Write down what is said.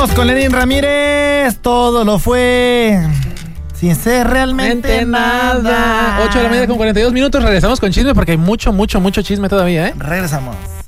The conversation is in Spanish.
Regresamos con Lenín Ramírez. Todo lo fue sin ser realmente nada. 8 de la mañana con 42 minutos. Regresamos con chisme porque hay mucho chisme todavía, ¿eh? Regresamos.